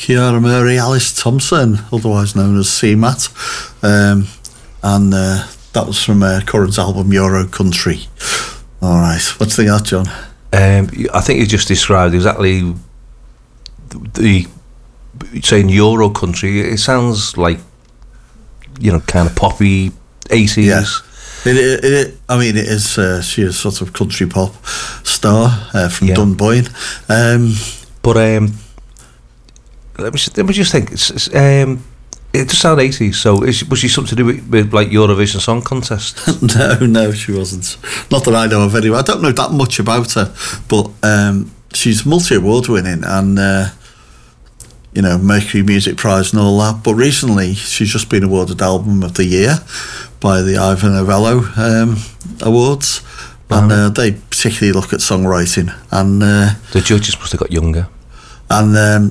Ciara Murray, Alice Thompson, otherwise known as CMAT. And that was from Curran's album Euro Country. All right, what do you think of that, John? I think you just described exactly the saying Euro Country. It sounds like, you know, kind of poppy 80s. Yeah. I mean, it is. She is sort of country pop star from Dunboyne. But let me just think. It does sound 80s. So was she something to do with like Eurovision Song Contest? No, she wasn't. Not that I know of anyway. I don't know that much about her, but she's multi-award winning and you know, Mercury Music Prize and all that. But recently, she's just been awarded Album of the Year by the Ivor Novello Awards, and they particularly look at songwriting. And the judges must have got younger. And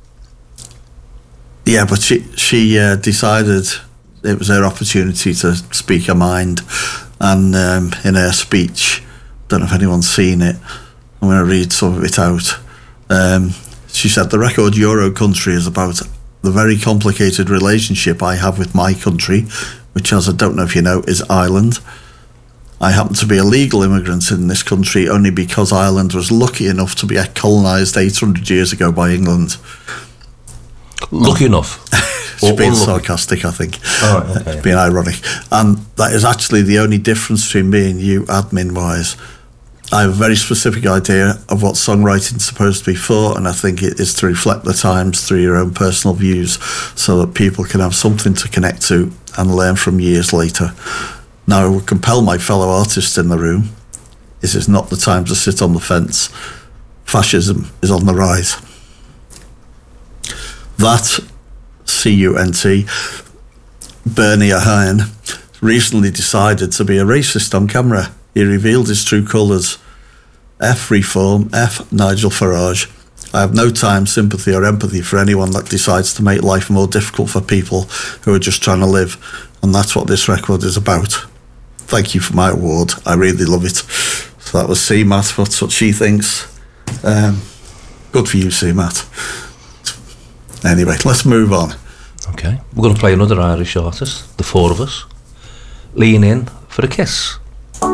yeah, but she decided it was her opportunity to speak her mind, and in her speech, don't know if anyone's seen it, I'm going to read some of it out. She said, "The record Euro Country is about the very complicated relationship I have with my country, which, as I don't know if you know, is Ireland. I happen to be a legal immigrant in this country only because Ireland was lucky enough to be colonised 800 years ago by England." Lucky enough? She's being sarcastic, I think. Oh, right, okay. Being ironic. And that is actually the only difference between me and you, admin-wise. I have a very specific idea of what songwriting is supposed to be for, and I think it is to reflect the times through your own personal views so that people can have something to connect to and learn from years later. Now, I would compel my fellow artists in the room. This is not the time to sit on the fence. Fascism is on the rise. That, C-U-N-T, Bernie Ahern, recently decided to be a racist on camera. He revealed his true colours. F Reform, F Nigel Farage. I have no time, sympathy or empathy for anyone that decides to make life more difficult for people who are just trying to live. And that's what this record is about. Thank you for my award. I really love it. So that was CMAT. That's what she thinks. Good for you, CMAT. Anyway, let's move on. Okay. We're going to play another Irish artist, the four of us. Lean In for a Kiss.